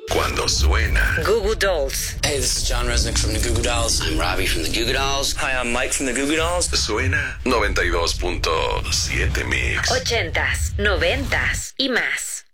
Cuando suena. Goo Goo Dolls. Hey, this is John Resnick from the Goo Goo Dolls. I'm Robbie from the Goo Goo Dolls. Hi, I'm Mike from the Goo Goo Dolls. Suena 92.7 Mix. 80s, 90s y más.